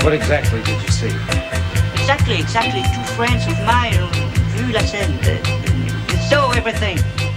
What exactly did you see? Exactly. Two friends of mine, vu la scène. They saw everything.